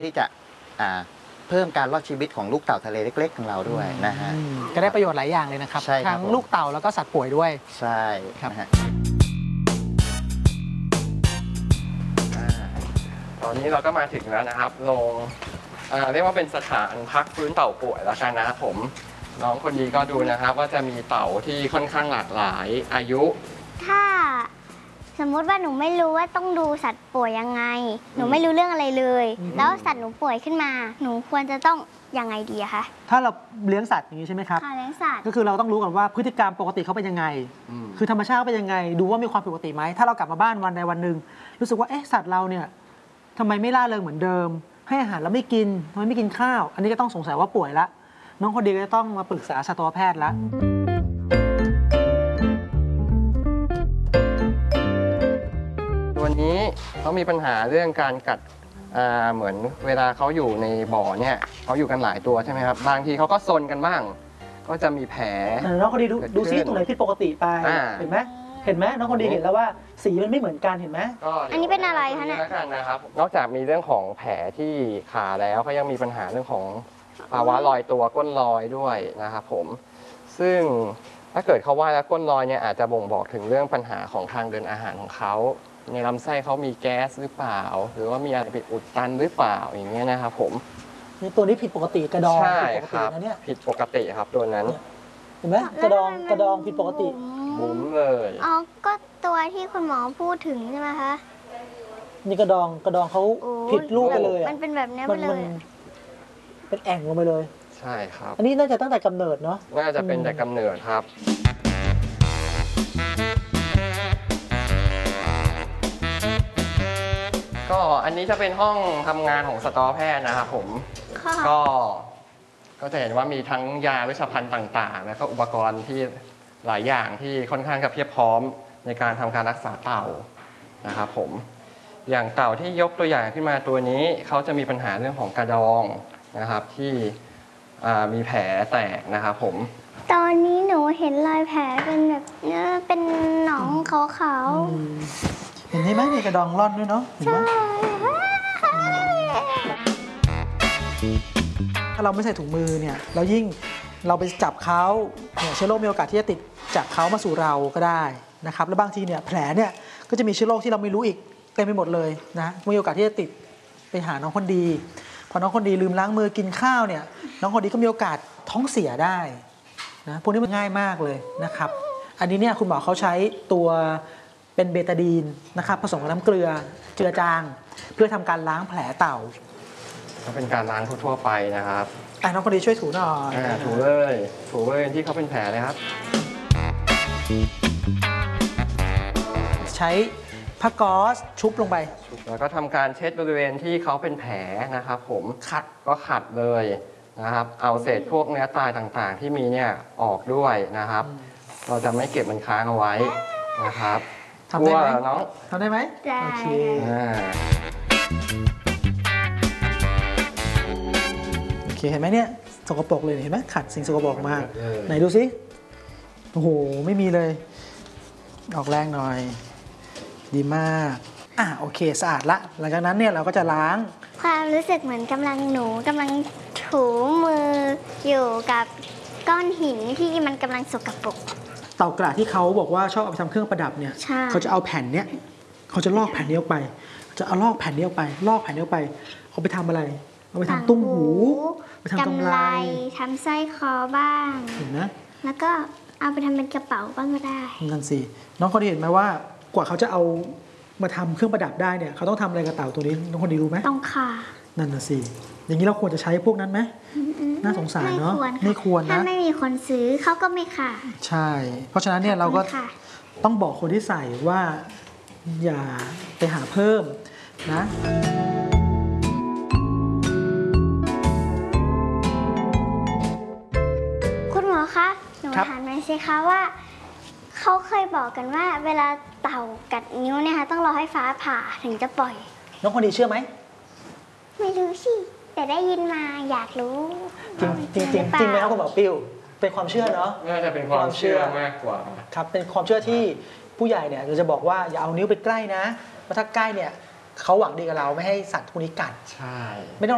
ที่จะเพิ่มการรอดชีวิตของลูกเต่าทะเลเล็กๆของเราด้วยนะฮะก็ได้ประโยชน์หลายอย่างเลยนะครับทั้งลูกเต่าแล้วก็สัตว์ป่วยด้วยใช่ครับตอนนี้เราก็มาถึงแล้วนะครับโรงเรียกว่าเป็นสถานพักฟื้นเต่าป่วยแล้วกันนะครับผมน้องคนนี้ก็ดูนะครับว่าจะมีเต่าที่ค่อนข้างหลากหลายอายุถ้าสมมติว่าหนูไม่รู้ว่าต้องดูสัตว์ป่วยยังไงหนูไม่รู้เรื่องอะไรเลยแล้วสัตว์หนูป่วยขึ้นมาหนูควรจะต้องยังไงดีคะถ้าเราเลี้ยงสัตว์อย่างนี้ใช่ไหมครับค่ะเลี้ยงสัตว์ก็คือเราต้องรู้ก่อนว่าพฤติกรรมปกติเขาเป็นยังไงคือธรรมชาติเป็นยังไงดูว่ามีความผิดปกติไหมถ้าเรากลับมาบ้านวันใดวันหนึ่งรู้สึกว่าเอ๊ะสัตว์เราเนี่ยทำไมไม่ล่าเริงเหมือนเดิมให้อาหารแล้วไม่กินทำไมไม่กินข้าวอันนี้ก็ต้องสงสัยว่าป่วยละน้องคนดีก็จะต้องมาปรึกษาสัตวแพทย์ละวันนี้เขามีปัญหาเรื่องการกัดเหมือนเวลาเขาอยู่ในบ่อเนี่ยเขาอยู่กันหลายตัวใช่ไหมครับบางทีเขาก็ซนกันบ้างก็จะมีแผลน้องคนดีดูซิตรงไหนผิดปกติไปเห็นไหมน้องคนดีเห็นแล้วว่าสีมันไม่เหมือนกันเห็นไหมอันนี้เป็นอะไรคะเนี่ยนะครับนอกจากมีเรื่องของแผลที่ขาแล้วเขายังมีปัญหาเรื่องของภาวะลอยตัวก้นลอยด้วยนะครับผมซึ่งถ้าเกิดเขาว่าแล้วก้นลอยเนี่ยอาจจะบ่งบอกถึงเรื่องปัญหาของทางเดินอาหารของเขาในลำไส้เขามีแก๊สหรือเปล่าหรือว่ามีอะไรผิดอุดตันหรือเปล่าอย่างเงี้ยนะครับผมตัวนี้ผิดปกติกระดองใช่ครับผิดปกติครับตัวนั้นเห็นไหมกระดองผิดปกติบุ๋มเลยอ๋อก็ตัวที่คุณหมอพูดถึงใช่ไหมคะนี่กระดองเขาผิดรูปไปเลยมันเป็นแบบนี้ไปเลยเป็นแอ่งลงไปเลยใช่ครับอันนี้น่าจะตั้งแต่กำเนิดเนาะน่าจะเป็นแต่กำเนิดครับก็อันนี้จะเป็นห้องทำงานของสัตวแพทย์นะครับผมก็จะเห็นว่ามีทั้งยาเวชภัณฑ์ต่างๆแล้วก็อุปกรณ์ที่หลายอย่างที่ค่อนข้างจะเพียบพร้อมในการทำการรักษาเต่านะครับผมอย่างเต่าที่ยกตัวอย่างขึ้นมาตัวนี้เขาจะมีปัญหาเรื่องของกระดองนะครับที่มีแผลแตกนะครับผมตอนนี้หนูเห็นรอยแผลเป็นแบบเป็นหนองขาวๆเห็นไหมมีกระดองร่อนด้วยเนาะเห็นไหมถ้าเราไม่ใส่ถุงมือเนี่ยเรายิ่งเราไปจับเขาเนี่ยเชื้อโรคมีโอกาสที่จะติดจากเขามาสู่เราก็ได้นะครับแล้วบางทีเนี่ยแผลเนี่ยก็จะมีเชื้อโรคที่เราไม่รู้อีกเต็มไปหมดเลยนะมีโอกาสที่จะติดไปหาน้องคนดีพอน้องคนดีลืมล้างมือกินข้าวเนี่ยน้องคนดีก็มีโอกาสท้องเสียได้นะพวกนี้มันง่ายมากเลยนะครับอันนี้เนี่ยคุณหมอเขาใช้ตัวเป็นเบตาดีนนะครับผสมกับน้ำเกลือเจือจางเพื่อทำการล้างแผลเต่าก็เป็นการล้างทั่วไปนะครับน้องคนดีช่วยถูหน่อยถูเลยที่เขาเป็นแผลเลยครับใช้ผ้าก๊อซชุบลงไปแล้วก็ทำการเช็ดบริเวณที่เขาเป็นแผลนะครับผมขัดเลยนะครับเอาเศษพวกเนื้อตายต่างๆที่มีเนี่ยออกด้วยนะครับเราจะไม่เก็บมันค้างเอาไว้นะครับทำได้ไหมน้องทำได้ไหมได้โอเคเห็นไหมเนี่ยสกปรกเลยเห็นไหมขัดสิ่งสกปรกมากไหนดูสิโอ้โหไม่มีเลยออกแรงหน่อยดีมากโอเคสะอาดละหลังจากนั้นเนี่ยเราก็จะล้างความรู้สึกเหมือนหนูกำลังถูมืออยู่กับก้อนหินที่มันกำลังสกปรกเต่ากระที่เขาบอกว่าชอบเอาไปทำเครื่องประดับเนี่ยเขาจะเอาแผ่นเนี้ยเขาจะลอกแผ่นนี้ออกไปจะเอาลอกแผ่นนี้ออกไปเอาไปทำอะไรเอาไปทำตุ้มหูไปทำกำไลทำสร้อยคอบ้างเห็นไหมแล้วก็เอาไปทำเป็นกระเป๋าบ้างก็ได้นั่นสิน้องคนดีเห็นไหมว่ากว่าเขาจะเอามาทำเครื่องประดับได้เนี่ยเขาต้องทำอะไรกับเต่าตัวนี้น้องคนดีรู้ไหมต้องค่ะนั่นน่ะสิอย่างนี้เราควรจะใช้พวกนั้นไหมน่าสงสารเนาะไม่ควรนะถ้าไม่มีคนซื้อเขาก็ไม่ค่ะใช่เพราะฉะนั้นเนี่ยเราก็ต้องบอกคนที่ใส่ว่าอย่าไปหาเพิ่มนะคุณหมอคะหนูถามหน่อยสิคะว่าเขาเคยบอกกันว่าเวลาเต่ากัดนิ้วเนี่ยค่ะต้องรอให้ฟ้าผ่าถึงจะปล่อยน้องคนดีเชื่อไหมไม่รู้สิแต่ได้ยินมาอยากรู้จริงไหมครับคุณหมอปิ้วเป็นความเชื่อเนาะน่าจะเป็นความเชื่อมากกว่าครับเป็นความเชื่อที่ผู้ใหญ่เนี่ยจะบอกว่าอย่าเอานิ้วไปใกล้นะเพราะถ้าใกล้เนี่ยเขาหวังดีกับเราไม่ให้สัตว์พวกนี้กัดใช่ไม่ต้อง